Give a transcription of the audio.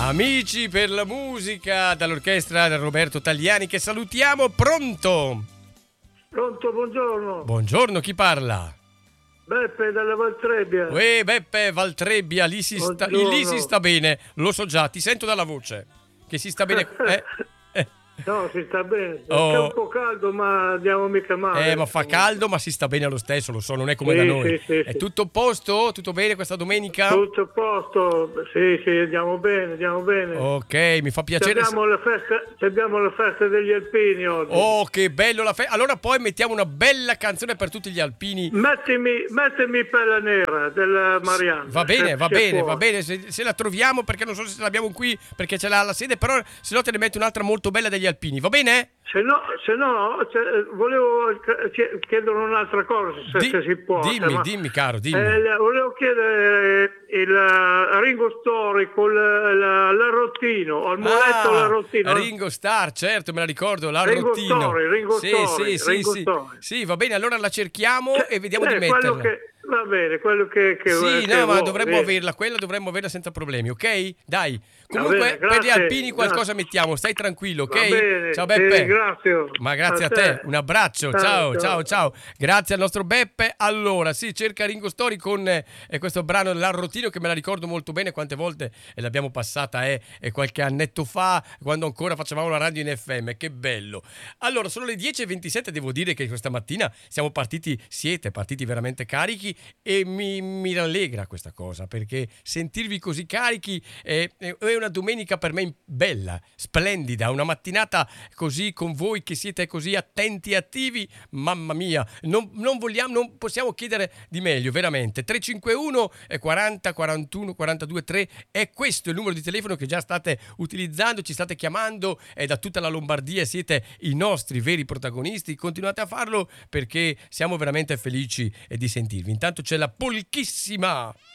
Amici per la musica dall'orchestra di Roberto Tagliani che salutiamo. Pronto? Pronto, buongiorno. Buongiorno, chi parla? Beppe dalla Valtrebbia. Uè, Beppe, Valtrebbia, lì si sta bene, lo so già, ti sento dalla voce che si sta bene. No, si sta bene. È un po' caldo, ma andiamo mica male. Ma fa caldo, ma si sta bene lo stesso, lo so, non è come da noi. Sì. È tutto a posto? Tutto bene questa domenica? Tutto a posto, sì, andiamo bene. Ok, mi fa piacere. Abbiamo la festa degli alpini oggi. Oh, che bello la festa. Allora poi mettiamo una bella canzone per tutti gli alpini. Mettimi Pella Nera della Marianna. Va bene. Se la troviamo, perché non so se l'abbiamo qui, perché ce l'ha alla sede, però se no te ne metto un'altra molto bella degli alpini, va bene? Se no, volevo chiedere un'altra cosa, se si può. Dimmi caro, dimmi. Volevo chiedere il Ringo Starr con l'Arrottino, al muletto l'Arrottino. Ringo Starr, certo, me la ricordo, l'Arrottino. Ringo Starr. Sì, va bene, allora la cerchiamo e vediamo di metterla. Va bene, quello che sì, che no, ma vuoi, dovremmo averla, quella dovremmo averla senza problemi, ok? Dai, comunque bene, per gli grazie, alpini qualcosa mettiamo, stai tranquillo, ok? Va bene, ciao Beppe. Ringrazio. Ma grazie a te, un abbraccio, ciao. Grazie al nostro Beppe. Allora, sì, cerca Ringo Starr con questo brano dell'Arrottino che me la ricordo molto bene, quante volte l'abbiamo passata qualche annetto fa, quando ancora facevamo la radio in FM, che bello. Allora, sono le 10:27, devo dire che questa mattina siete partiti veramente carichi e mi rallegra questa cosa, perché sentirvi così carichi è una domenica per me bella, splendida, una mattinata così con voi che siete così attenti e attivi, mamma mia, non possiamo chiedere di meglio, veramente. 351 40 41 42 3 è questo il numero di telefono che già state utilizzando, ci state chiamando, è da tutta la Lombardia, siete i nostri veri protagonisti, continuate a farlo perché siamo veramente felici di sentirvi. Intanto c'è la polchissima